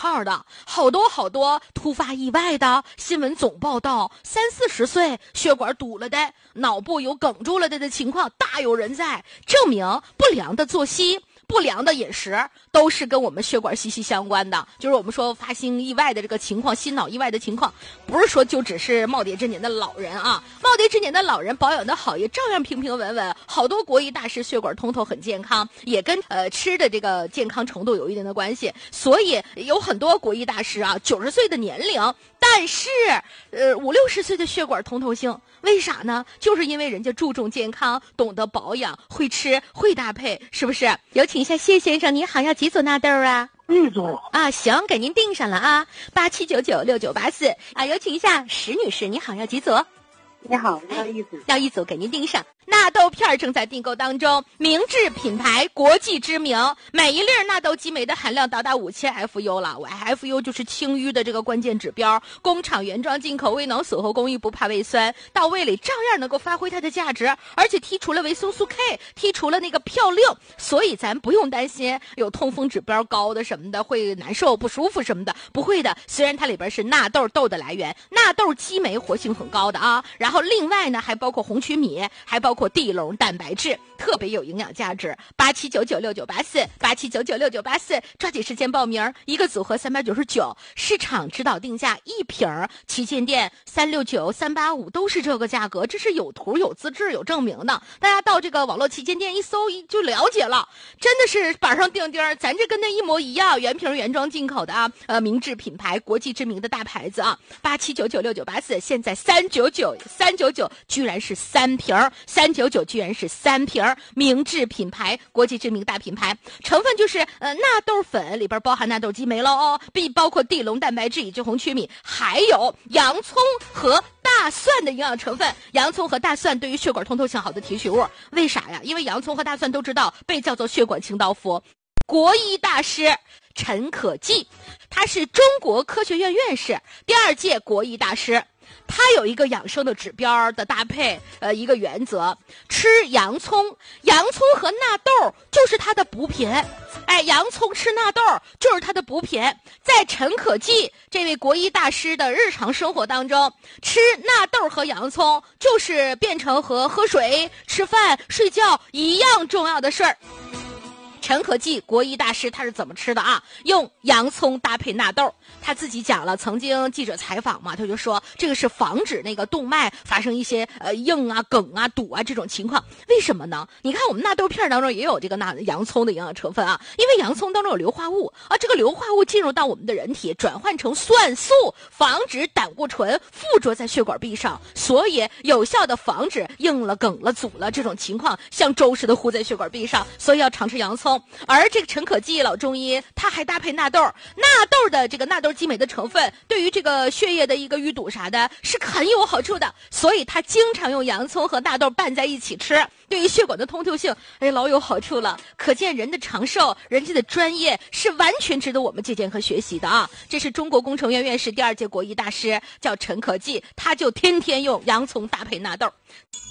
号的，好多突发意外的新闻总报道，30-40岁血管堵了的，脑部有梗住了的情况大有人在，证明不良的作息、不良的饮食都是跟我们血管息息相关的。就是我们说发生意外的这个情况，心脑意外的情况，不是说就只是耄耋之年的老人啊，耄耋之年的老人保养的好，也照样平平稳稳。好多国医大师血管通透很健康，也跟吃的这个健康程度有一定的关系。所以有很多国医大师啊，90岁的年龄，但是50-60岁的血管通透性。为啥呢？就是因为人家注重健康，懂得保养，会吃，会搭配，是不是？有请一下谢先生，你好，要几组纳豆啊 ？1组啊，行，给您订上了啊，87996984啊。有请一下石女士，你好，要几组？ 你好，要1组， 要1组，给您订上。纳豆片正在订购当中，明治品牌，国际知名，每一粒纳豆激酶的含量达5000 FU 了。FU 就是清淤的这个关键指标，工厂原装进口，未能锁喉工艺，不怕胃酸，到胃里照样能够发挥它的价值，而且剔除了维生素 K， 剔除了那个嘌呤，所以咱不用担心有痛风指标高的什么的会难受不舒服什么的，不会的。虽然它里边是纳豆豆的来源，纳豆激酶活性很高的啊，然后另外呢还包括红曲米，还包括地龙蛋白质，特别有营养价值。87996984，87996984，抓紧时间报名，一个组合399，市场指导定价1瓶，旗舰店369、385都是这个价格，这是有图有资质有证明的。大家到这个网络旗舰店一搜就了解了，真的是板上钉钉，咱这跟那一模一样，原瓶原装进口的啊，明治品牌，国际知名的大牌子啊。87996984，现在399居然是3瓶，399居然是3瓶，明治品牌，国际知名大品牌，成分就是纳豆粉，里边包含纳豆激酶了哦，并包括地龙蛋白质以及红曲米，还有洋葱和大蒜的营养成分。洋葱和大蒜对于血管通透性好的提取物，为啥呀？因为洋葱和大蒜都知道被叫做血管清道夫。国医大师陈可季，他是中国科学院院士，第2届国医大师。他有一个养生的指标的搭配，一个原则，吃洋葱和纳豆就是它的补品，洋葱吃纳豆就是它的补品。在陈可季这位国医大师的日常生活当中，吃纳豆和洋葱就是变成和喝水、吃饭、睡觉一样重要的事儿。陈可季国医大师他是怎么吃的啊？用洋葱搭配纳豆。他自己讲了，曾经记者采访嘛，他就说这个是防止那个动脉发生一些硬啊、梗啊、堵啊这种情况。为什么呢？你看我们纳豆片当中也有这个洋葱的营养成分啊，因为洋葱当中有硫化物啊，这个硫化物进入到我们的人体，转换成蒜素，防止胆固醇附着在血管壁上，所以有效的防止硬了、梗了、阻了这种情况像粥似的糊在血管壁上，所以要常吃洋葱。而这个陈可季老中医他还搭配纳豆的这个纳豆激酶的成分，对于这个血液的一个淤堵啥的是很有好处的，所以他经常用洋葱和纳豆拌在一起吃，对于血管的通透性老有好处了。可见人的长寿，人家的专业是完全值得我们借鉴和学习的啊！这是中国工程院院士，第2届国医大师，叫陈可季，他就天天用洋葱搭配纳豆。